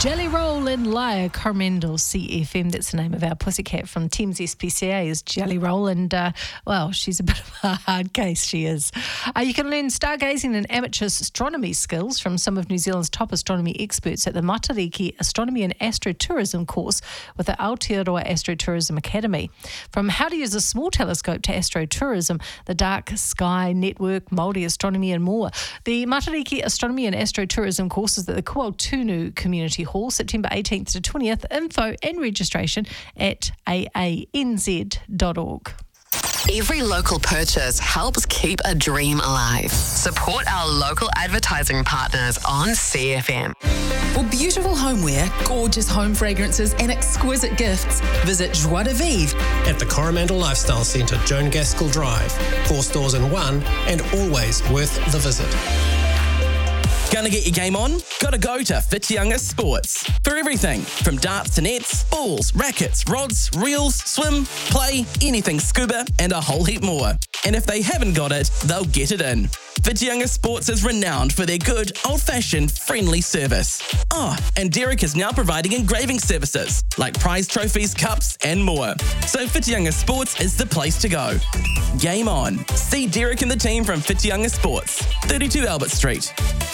Jelly Roll and Liar, Coromandel CFM. That's the name of our pussycat from Thames SPCA is Jelly Roll. And, she's a bit of a hard case, she is. You can learn stargazing and amateur astronomy skills from some of New Zealand's top astronomy experts at the Matariki Astronomy and Astrotourism course with the Aotearoa Astrotourism Academy. From how to use a small telescope to astrotourism, the Dark Sky Network, Māori astronomy and more. The Matariki Astronomy and Astrotourism course is at the Kuaotunu Community Hall, September 18th to 20th. Info and registration at aanz.org. Every local purchase helps keep a dream alive. Support our local advertising partners on CFM. For beautiful homeware, gorgeous home fragrances and exquisite gifts, visit Joie de Vivre at the Coromandel Lifestyle Centre, Joan Gaskell Drive. 4 stores in one and always worth the visit. Gonna get your game on? Gotta go to Whitianga Sports. For everything from darts to nets, balls, rackets, rods, reels, swim, play, anything scuba, and a whole heap more. And if they haven't got it, they'll get it in. Whitianga Sports is renowned for their good, old-fashioned, friendly service. Oh, and Derek is now providing engraving services, like prize trophies, cups, and more. So Whitianga Sports is the place to go. Game on. See Derek and the team from Whitianga Sports, 32 Albert Street.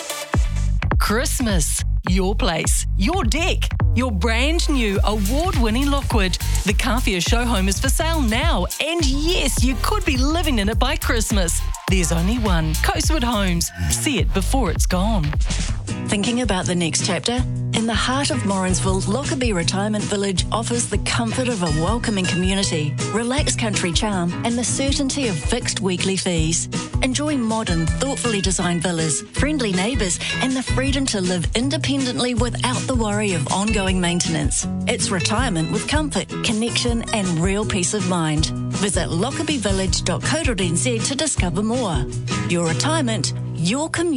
Christmas, your place, your deck, your brand new award-winning Lockwood. The Kawhia show home is for sale now, and yes, you could be living in it by Christmas. There's only one, Coastwood Homes. See it before it's gone. Thinking about the next chapter? In the heart of Morrinsville, Lockerbie Retirement Village offers the comfort of a welcoming community, relaxed country charm, and the certainty of fixed weekly fees. Enjoy modern, thoughtfully designed villas, friendly neighbours, and the freedom to live independently without the worry of ongoing maintenance. It's retirement with comfort, connection, and real peace of mind. Visit lockerbievillage.co.nz to discover more. Your retirement, your community.